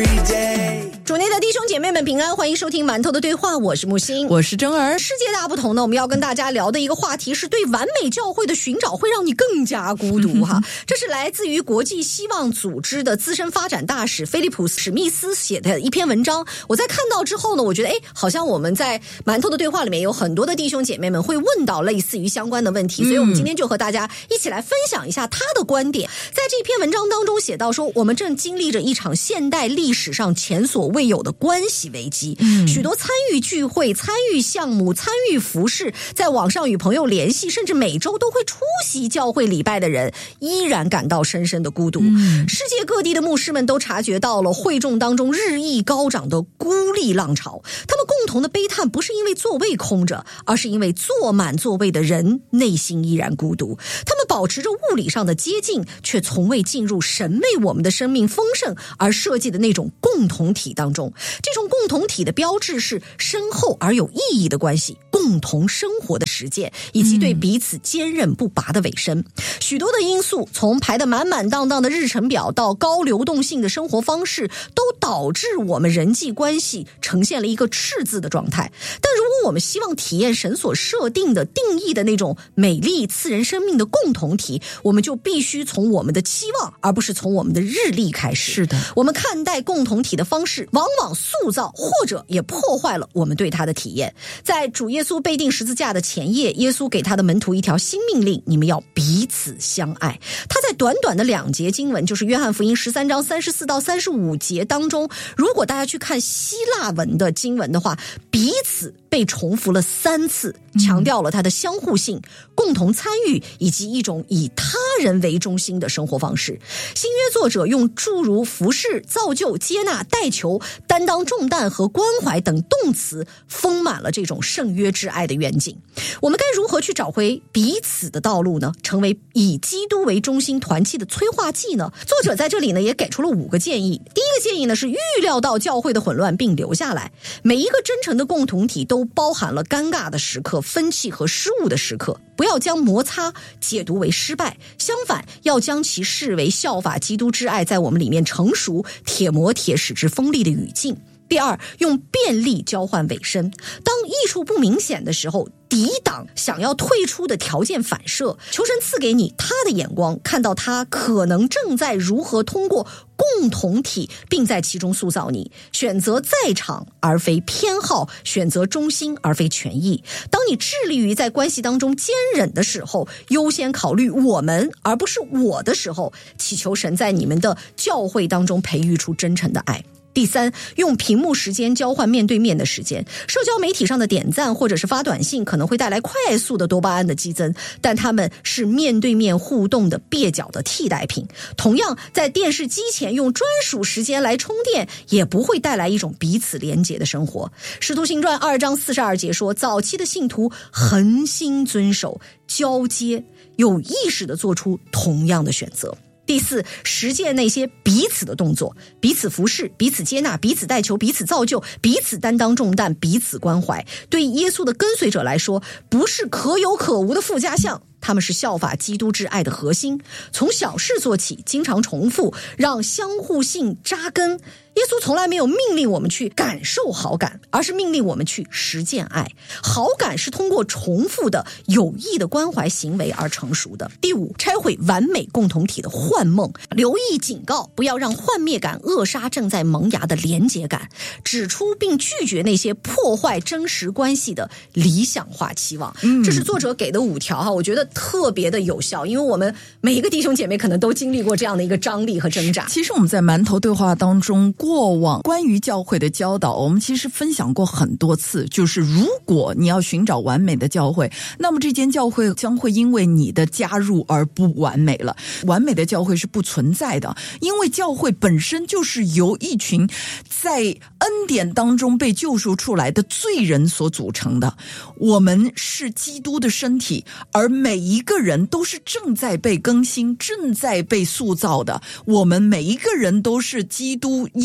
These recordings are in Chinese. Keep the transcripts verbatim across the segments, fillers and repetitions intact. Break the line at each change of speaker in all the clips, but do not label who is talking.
主内的弟兄姐妹们平安，欢迎收听馒头的对话，我是木星，
我是真儿。
世界大不同呢，我们要跟大家聊的一个话题是对完美教会的寻找会让你更加孤独哈。这是来自于国际希望组织的资深发展大使菲利普史密斯写的一篇文章。我在看到之后呢，我觉得哎，好像我们在馒头的对话里面有很多的弟兄姐妹们会问到类似于相关的问题，所以我们今天就和大家一起来分享一下他的观点。在这篇文章当中写到说，我们正经历着一场现代历史上前所未有的关系危机，嗯，许多参与聚会、参与项目、参与服事，在网上与朋友联系，甚至每周都会出席教会礼拜的人，依然感到深深的孤独。嗯，世界各地的牧师们都察觉到了会众当中日益高涨的孤立浪潮，他们共同的悲叹不是因为座位空着，而是因为坐满座位的人内心依然孤独。他们保持着物理上的接近，却从未进入神为我们的生命丰盛而设计的那种共同体当中。这种共同体的标志是深厚而有意义的关系，共同生活的实践，以及对彼此坚韧不拔的委身。许多的因素，从排得满满当当的日程表到高流动性的生活方式，都导致我们人际关系呈现了一个赤字的状态。但如果我们希望体验神所设定的定义的那种美丽赐人生命的共同体，我们就必须从我们的期望，而不是从我们的日历开始。
是的，
我们看待共同体的方式往往塑造或者也破坏了我们对它的体验。在主耶稣被钉十字架的前夜，耶稣给他的门徒一条新命令，你们要彼此相爱。他在短短的两节经文，就是约翰福音十三章三十四到三十五节当中，如果大家去看希腊文的经文的话，彼此被重复了三次，强调了它的相互性、共同参与以及一种以他人为中心的生活方式。新约作者用诸如服侍、造就、接纳、代求、担当重担和关怀等动词，丰满了这种圣约之爱的愿景。我们该如何去找回彼此的道路呢？成为以基督为中心团契的催化剂呢？作者在这里呢也给出了五个建议。第一个建议呢是预料到教会的混乱并留下来。每一个真诚的共同体都包含了尴尬的时刻、分歧和失误的时刻，不要将摩擦解读为失败，相反要将其视为效法基督之爱在我们里面成熟、铁磨铁使之锋利的语境。第二，用便利交换委身。当益处不明显的时候，抵挡想要退出的条件反射，求神赐给你他的眼光，看到他可能正在如何通过共同体并在其中塑造你，选择在场而非偏好，选择中心而非权益。当你致力于在关系当中坚忍的时候，优先考虑我们而不是我的时候，祈求神在你们的教会当中培育出真诚的爱。第三，用屏幕时间交换面对面的时间。社交媒体上的点赞或者是发短信可能会带来快速的多巴胺的激增，但它们是面对面互动的蹩脚的替代品。同样，在电视机前用专属时间来充电，也不会带来一种彼此连结的生活。使徒行传二章四十二节说，早期的信徒恒心遵守、交接，有意识地做出同样的选择。第四，实践那些彼此的动作，彼此服侍、彼此接纳、彼此代求、彼此造就、彼此担当重担、彼此关怀。对耶稣的跟随者来说，不是可有可无的附加项，他们是效法基督之爱的核心。从小事做起，经常重复，让相互性扎根。耶稣从来没有命令我们去感受好感，而是命令我们去实践爱。好感是通过重复的有益的关怀行为而成熟的。第五，拆毁完美共同体的幻梦。留意警告，不要让幻灭感扼杀正在萌芽的连结感。指出并拒绝那些破坏真实关系的理想化期望。嗯，这是作者给的五条哈，我觉得特别的有效，因为我们每一个弟兄姐妹可能都经历过这样的一个张力和挣扎。
其实我们在馒头对话当中，过往关于教会的教导，我们其实分享过很多次，就是如果你要寻找完美的教会，那么这间教会将会因为你的加入而不完美了。完美的教会是不存在的，因为教会本身就是由一群在恩典当中被救赎出来的罪人所组成的。我们是基督的身体，而每一个人都是正在被更新、正在被塑造的。我们每一个人都是基督耶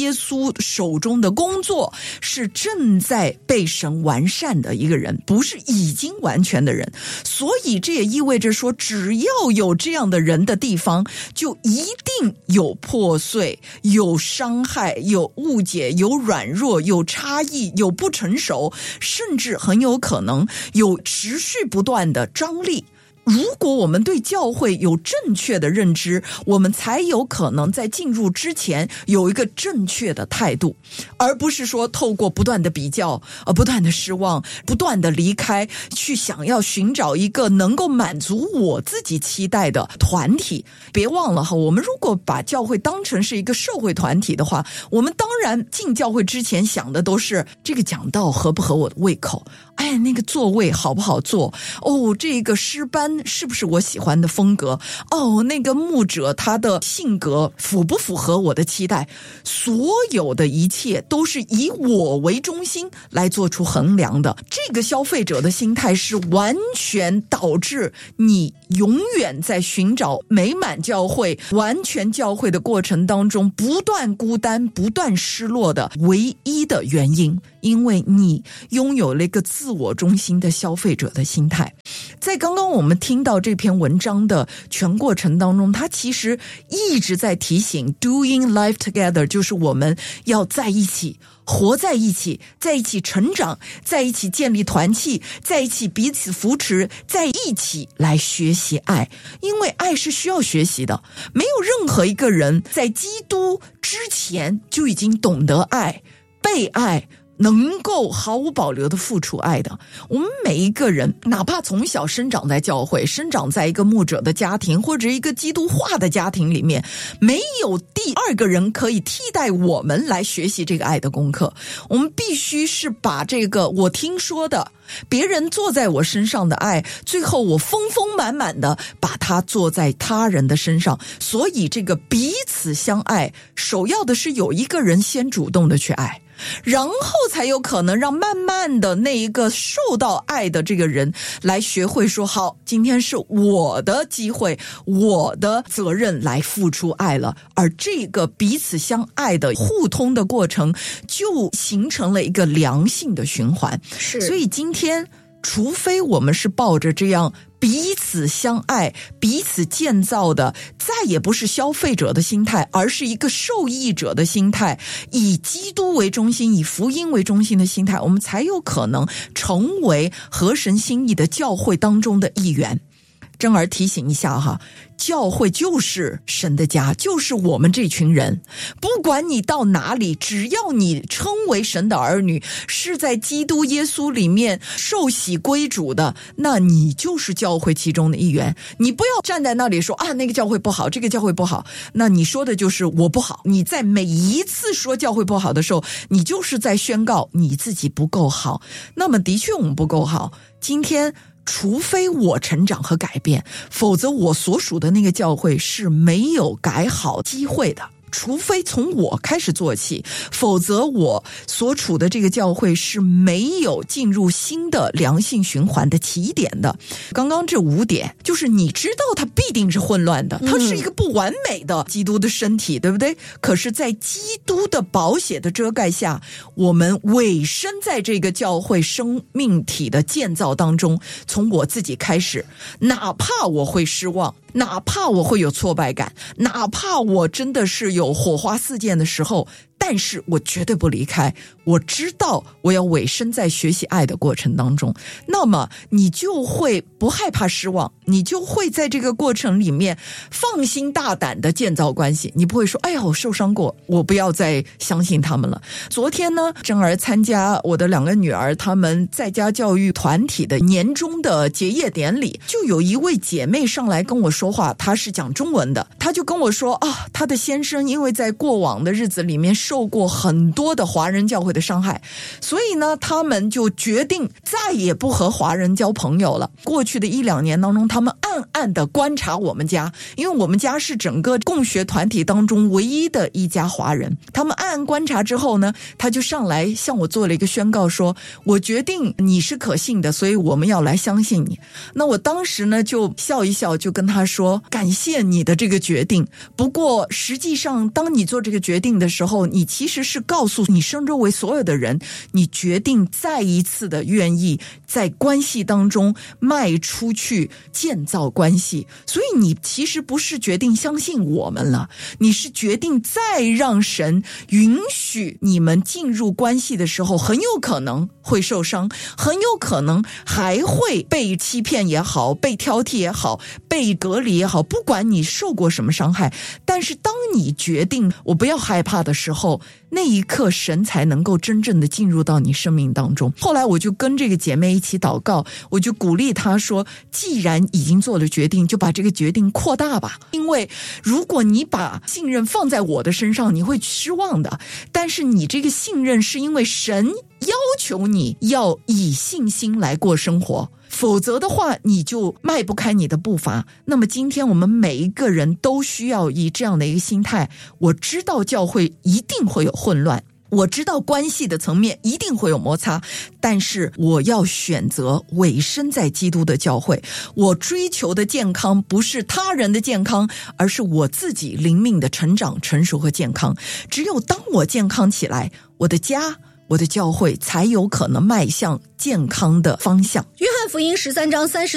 耶稣手中的工作是正在被神完善的一个人，不是已经完全的人。所以这也意味着说，只要有这样的人的地方，就一定有破碎，有伤害，有误解，有软弱，有差异，有不成熟，甚至很有可能有持续不断的张力。如果我们对教会有正确的认知，我们才有可能在进入之前有一个正确的态度，而不是说透过不断的比较，呃，不断的失望，不断的离开，去想要寻找一个能够满足我自己期待的团体。别忘了哈，我们如果把教会当成是一个社会团体的话，我们当然进教会之前想的都是这个讲道合不合我的胃口，哎，那个座位好不好坐，哦，这个诗班是不是我喜欢的风格，哦，那个牧者他的性格符不符合我的期待。所有的一切都是以我为中心来做出衡量的。这个消费者的心态是完全导致你永远在寻找美满教会、完全教会的过程当中不断孤单、不断失落的唯一的原因，因为你拥有了一个自我中心的消费者的心态。在刚刚我们听到这篇文章的全过程当中，他其实一直在提醒 doing life together， 就是我们要在一起，活在一起，在一起成长，在一起建立团契，在一起彼此扶持，在一起来学习爱。因为爱是需要学习的，没有任何一个人在基督之前就已经懂得爱、被爱，能够毫无保留的付出爱的。我们每一个人，哪怕从小生长在教会，生长在一个牧者的家庭，或者一个基督化的家庭里面，没有第二个人可以替代我们来学习这个爱的功课。我们必须是把这个我听说的别人做在我身上的爱，最后我丰丰满满的把它做在他人的身上。所以这个彼此相爱，首要的是有一个人先主动的去爱，然后才有可能让慢慢的那一个受到爱的这个人来学会说，好，今天是我的机会，我的责任来付出爱了。而这个彼此相爱的互通的过程就形成了一个良性的循环。
是，
所以今天除非我们是抱着这样彼此相爱、彼此建造的，再也不是消费者的心态，而是一个受益者的心态，以基督为中心、以福音为中心的心态，我们才有可能成为合神心意的教会当中的一员。珍儿提醒一下哈，教会就是神的家，就是我们这群人，不管你到哪里，只要你称为神的儿女，是在基督耶稣里面受洗归主的，那你就是教会其中的一员。你不要站在那里说啊，那个教会不好，这个教会不好，那你说的就是我不好。你在每一次说教会不好的时候，你就是在宣告你自己不够好。那么的确我们不够好，今天除非我成长和改变，否则我所属的那个教会是没有改好机会的。除非从我开始做起，否则我所处的这个教会是没有进入新的良性循环的起点的。刚刚这五点，就是你知道它必定是混乱的，它是一个不完美的基督的身体，对不对？可是在基督的宝血的遮盖下，我们委身在这个教会生命体的建造当中，从我自己开始，哪怕我会失望，哪怕我会有挫败感，哪怕我真的是有火花四溅的时候，但是我绝对不离开。我知道我要委身在学习爱的过程当中，那么你就会不害怕失望，你就会在这个过程里面放心大胆的建造关系。你不会说哎呀我受伤过，我不要再相信他们了。昨天呢，珍儿参加我的两个女儿他们在家教育团体的年终的结业典礼，就有一位姐妹上来跟我说话，她是讲中文的，她就跟我说啊，她的先生因为在过往的日子里面受过很多的华人教会的伤害，所以呢他们就决定再也不和华人交朋友了。过去的一两年当中，他们暗暗的观察我们家，因为我们家是整个共学团体当中唯一的一家华人，他们暗暗观察之后呢，他就上来向我做了一个宣告，说我决定你是可信的，所以我们要来相信你。那我当时呢就笑一笑，就跟他说感谢你的这个决定，不过实际上当你做这个决定的时候， 你其实是告诉你身周围所有的人，你决定再一次的愿意在关系当中迈出去建造关系。所以你其实不是决定相信我们了，你是决定再让神允许你们进入关系的时候，很有可能会受伤，很有可能还会被欺骗也好，被挑剔也好，被隔离也好，不管你受过什么伤害，但是当你决定我不要害怕的时候，那一刻神才能够真正的进入到你生命当中。后来我就跟这个姐妹一起祷告，我就鼓励她说，既然已经做了决定，就把这个决定扩大吧，因为如果你把信任放在我的身上，你会失望的，但是你这个信任是因为神要求你要以信心来过生活，否则的话你就迈不开你的步伐。那么今天我们每一个人都需要以这样的一个心态，我知道教会一定会有混乱，我知道关系的层面一定会有摩擦，但是我要选择委身在基督的教会。我追求的健康不是他人的健康，而是我自己灵命的成长、成熟和健康。只有当我健康起来，我的家、我的教会才有可能迈向健康的方向。
约翰福音十三章三十